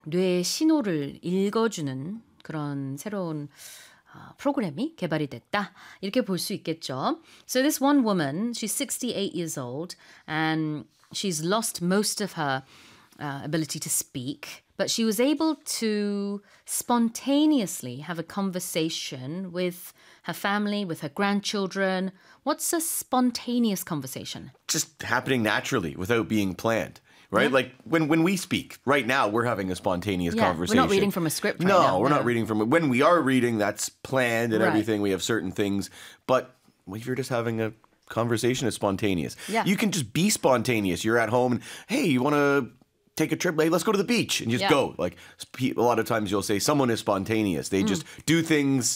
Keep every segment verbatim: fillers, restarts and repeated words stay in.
뇌의 신호를 읽어주는 그런 새로운 어, 프로그램이 개발이 됐다. 이렇게 볼 수 있겠죠. So this one woman, she's sixty-eight years old and she's lost most of her uh, ability to speak. But she was able to spontaneously have a conversation with her family, with her grandchildren. What's a spontaneous conversation? Just happening naturally without being planned. Right? Yeah. Like when, when we speak, right now we're having a spontaneous yeah, conversation. We're not reading from a script right no, now. We're no, not we're not reading from, when we are reading, that's planned and right. everything. We have certain things. But if you're just having a conversation, it's spontaneous. Yeah. You can just be spontaneous. You're at home and, hey, you want to take a trip? Hey, let's go to the beach and just yeah. go. Like a lot of times you'll say someone is spontaneous. They mm. just do things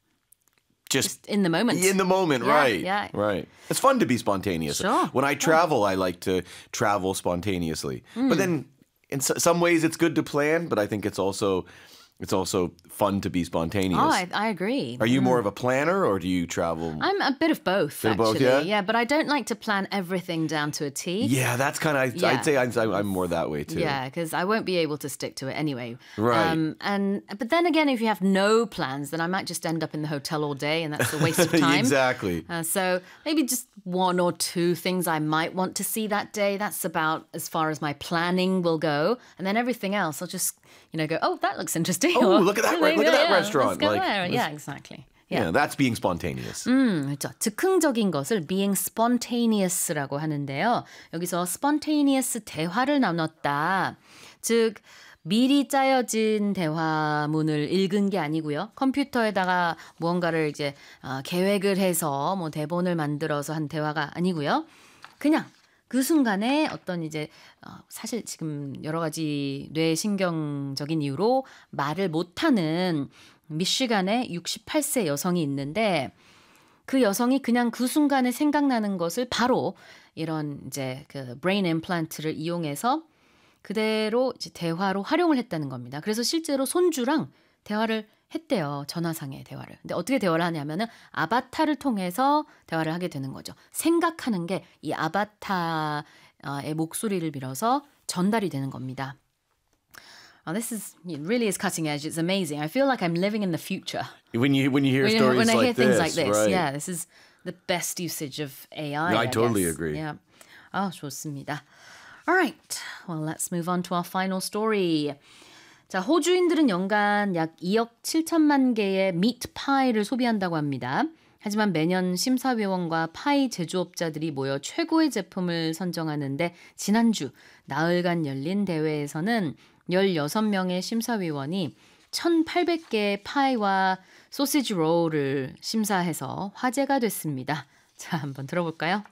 just, just in the moment. In the moment, yeah, right. Yeah. Right. It's fun to be spontaneous. Sure. When I travel, I like to travel spontaneously. Mm. But then in so- some ways it's good to plan, but I think it's also it's also fun to be spontaneous. Oh, I, I agree. Are you mm. more of a planner or do you travel? I'm a bit of both, bit actually. Of both, yeah? yeah, but I don't like to plan everything down to a T. Yeah, that's kind of, yeah. I'd say I'm, I'm more that way too. Yeah, because I won't be able to stick to it anyway. Right. Um, and But then again, if you have no plans, then I might just end up in the hotel all day and that's a waste of time. Exactly. Uh, so maybe just one or two things I might want to see that day. That's about as far as my planning will go. And then everything else, I'll just, you know, go, oh, that looks interesting. Oh, or, look at that, look at that yeah, restaurant. Let's go like, there. Yeah, exactly. Yeah. yeah, that's being spontaneous. 음, 그렇죠. 즉흥적인 것을 being spontaneous라고 하는데요. 여기서 spontaneous 대화를 나눴다. 즉 미리 짜여진 대화문을 읽은 게 아니고요. 컴퓨터에다가 무언가를 이제 어, 계획을 해서 뭐 대본을 만들어서 한 대화가 아니고요. 그냥 그 순간에 어떤 이제 어, 사실 지금 여러 가지 뇌신경적인 이유로 말을 못하는 미시간에 육십팔 세 여성이 있는데 그 여성이 그냥 그 순간에 생각나는 것을 바로 이런 이제 그 브레인 임플란트를 이용해서 그대로 이제 대화로 활용을 했다는 겁니다. 그래서 실제로 손주랑 대화를 했대요. 전화상의 대화를. 근데 어떻게 대화를 하냐면은 아바타를 통해서 대화를 하게 되는 거죠. 생각하는 게 이 아바타의 목소리를 빌어서 전달이 되는 겁니다. Oh, this is it really is cutting edge. It's amazing. I feel like I'm living in the future. When you when you hear when, stories when I like hear things this, like this, right. yeah, this is the best usage of A I. No, I, I totally guess. agree. Yeah. 아, 좋습니다. All right. Well, let's move on to our final story. 자, 호주인들은 연간 약 이억 칠천만 개의 미트 파이를 소비한다고 합니다. 하지만 매년 심사위원과 파이 제조업자들이 모여 최고의 제품을 선정하는데 지난주 나흘간 열린 대회에서는 열여섯 명의 심사위원이 천팔백 개의 파이와 소시지 롤을 심사해서 화제가 됐습니다. 자, 한번 들어볼까요?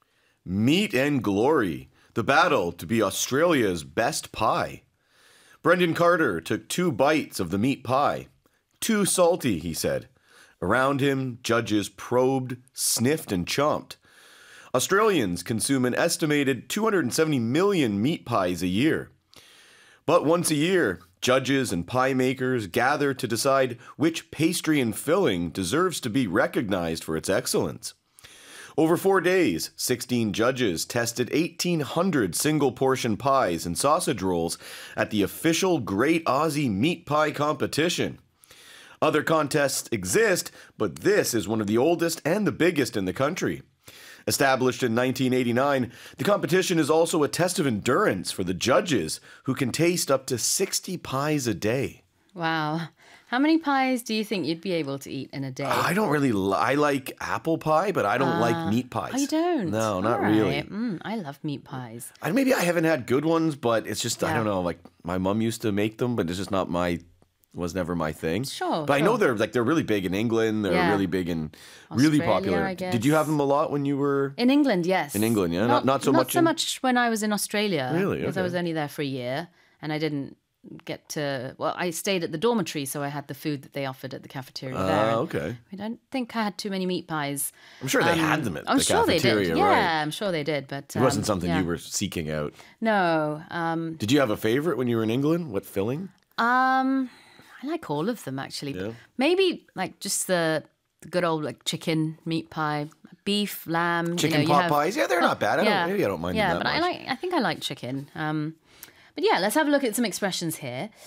Meat and Glory, the battle to be Australia's best pie. Brendan Carter took two bites of the meat pie. Too salty, he said. Around him, judges probed, sniffed, and chomped. Australians consume an estimated two hundred seventy million meat pies a year. But once a year, judges and pie makers gather to decide which pastry and filling deserves to be recognized for its excellence. Over four days, sixteen judges tested eighteen hundred single-portion pies and sausage rolls at the official Great Aussie Meat Pie Competition. Other contests exist, but this is one of the oldest and the biggest in the country. Established in nineteen eighty-nine, the competition is also a test of endurance for the judges, who can taste up to sixty pies a day. Wow. How many pies do you think you'd be able to eat in a day? I don't really li- I like apple pie, but I don't uh, like meat pies. Oh, you don't? No, not All right. really. Mm, I love meat pies. I, maybe I haven't had good ones, but it's just, yeah. I don't know, like my mom used to make them, but it's just not my, was never my thing. Sure. But sure. I know they're like, they're really big in England. They're yeah. really big in, really Australia, popular. I guess. Did you have them a lot when you were? In England, yes. In England, yeah? Not, not, not so not much so in... much when I was in Australia. Really? Because okay. I was only there for a year and I didn't get to, well, I stayed at the dormitory, so I had the food that they offered at the cafeteria uh, there. okay. I don't think I had too many meat pies. I'm sure they um, had them at I'm the sure cafeteria, they did. Yeah, right? I'm sure they did, but... Um, it wasn't something yeah. you were seeking out. No. Um, did you have a favorite when you were in England? What filling? Um, I like all of them, actually. Yeah. Maybe, like, just the, the good old, like, chicken meat pie, beef, lamb. Chicken you know, pot have, pies? Yeah, they're not bad. I yeah, don't, maybe I don't mind yeah, them that but much. I like. I think I like chicken. Um, But yeah, let's have a look at some expressions here.